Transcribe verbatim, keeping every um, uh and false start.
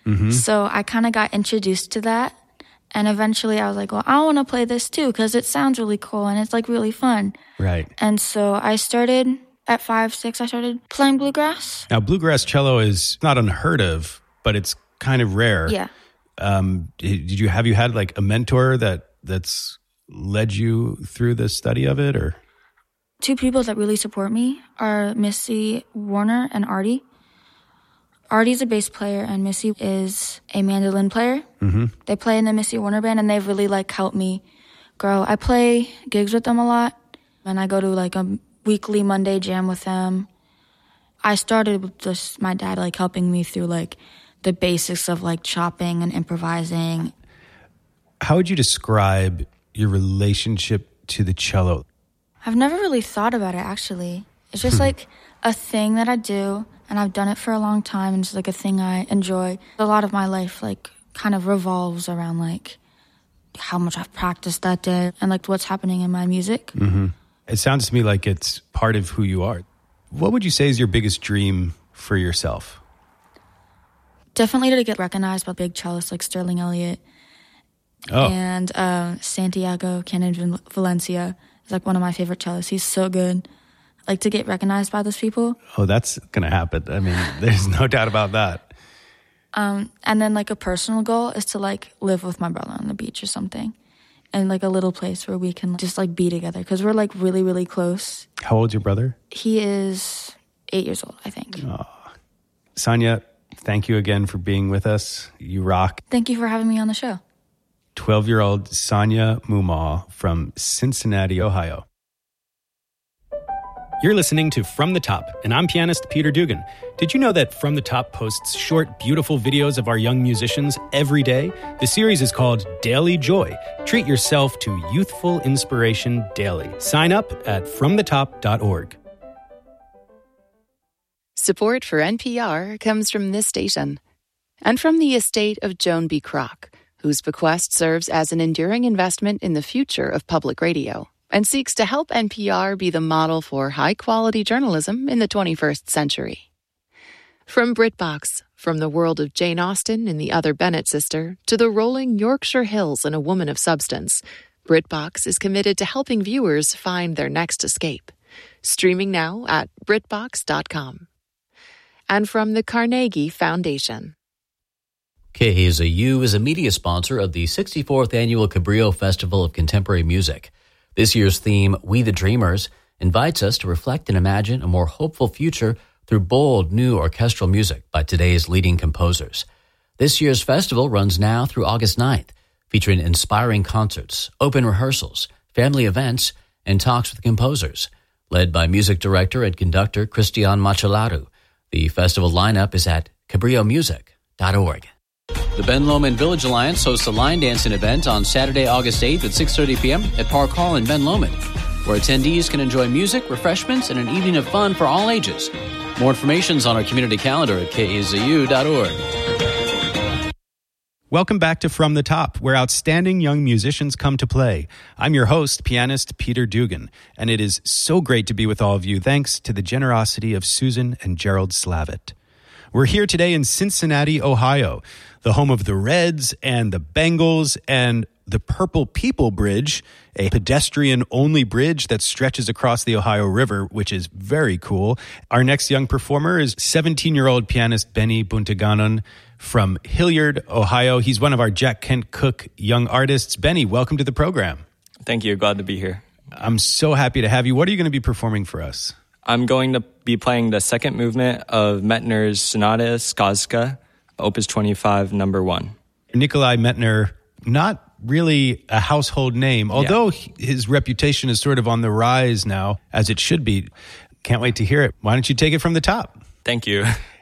Mm-hmm. So I kind of got introduced to that. And eventually I was like, well, I want to play this too because it sounds really cool and it's like really fun. Right. And so I started at five, six, I started playing bluegrass. Now, bluegrass cello is not unheard of, but it's kind of rare. Yeah. Um, did you have you had like a mentor that that's led you through the study of it, or? Two people that really support me are Missy Warner and Artie. Artie's a bass player and Missy is a mandolin player. Mm-hmm. They play in the Missy Warner band and they've really like helped me grow. I play gigs with them a lot and I go to like a weekly Monday jam with them. I started with just my dad like helping me through like the basics of like chopping and improvising. How would you describe your relationship to the cello? I've never really thought about it actually. It's just like a thing that I do. And I've done it for a long time, and it's like a thing I enjoy. A lot of my life, like, kind of revolves around, like, how much I've practiced that day and, like, what's happening in my music. Mm-hmm. It sounds to me like it's part of who you are. What would you say is your biggest dream for yourself? Definitely to get recognized by big cellists like Sterling Elliott oh. and uh, Santiago Cannon Valencia is, like, one of my favorite cellists. He's so good. Like, to get recognized by those people. Oh, that's going to happen. I mean, there's no doubt about that. Um, and then, like, a personal goal is to, like, live with my brother on the beach or something. And, like, a little place where we can just, like, be together. Because we're, like, really, really close. How old's your brother? He is eight years old, I think. Oh. Sonia, thank you again for being with us. You rock. Thank you for having me on the show. twelve-year-old Sonia Mumaw from Cincinnati, Ohio. You're listening to From the Top, and I'm pianist Peter Dugan. Did you know that From the Top posts short, beautiful videos of our young musicians every day? The series is called Daily Joy. Treat yourself to youthful inspiration daily. Sign up at from the top dot org. Support for N P R comes from this station and from the estate of Joan B. Kroc, whose bequest serves as an enduring investment in the future of public radio and seeks to help N P R be the model for high-quality journalism in the twenty-first century. From BritBox, from the world of Jane Austen and the Other Bennett sister, to the rolling Yorkshire Hills and A Woman of Substance, BritBox is committed to helping viewers find their next escape. Streaming now at britbox dot com. And from the Carnegie Foundation. K A Z U is a media sponsor of the sixty-fourth Annual Cabrillo Festival of Contemporary Music. This year's theme, We the Dreamers, invites us to reflect and imagine a more hopeful future through bold, new orchestral music by today's leading composers. This year's festival runs now through August ninth, featuring inspiring concerts, open rehearsals, family events, and talks with composers. Led by music director and conductor Christian Machelaru. The festival lineup is at cabrillo music dot org. The Ben Lomond Village Alliance hosts a line dancing event on Saturday, August eighth at six thirty p.m. at Park Hall in Ben Lomond, where attendees can enjoy music, refreshments, and an evening of fun for all ages. More information is on our community calendar at k a z u dot org. Welcome back to From the Top, where outstanding young musicians come to play. I'm your host, pianist Peter Dugan, and it is so great to be with all of you thanks to the generosity of Susan and Gerald Slavitt. We're here today in Cincinnati, Ohio, the home of the Reds and the Bengals and the Purple People Bridge, a pedestrian-only bridge that stretches across the Ohio River, which is very cool. Our next young performer is seventeen-year-old pianist Benny Buntaganon from Hilliard, Ohio. He's one of our Jack Kent Cooke young artists. Benny, welcome to the program. Thank you. Glad to be here. I'm so happy to have you. What are you going to be performing for us? I'm going to be playing the second movement of Mettner's Sonata Skazka, Opus twenty-five, number one. Nikolai Mettner, not really a household name, although yeah. his reputation is sort of on the rise now, as it should be. Can't wait to hear it. Why don't you take it from the top? Thank you.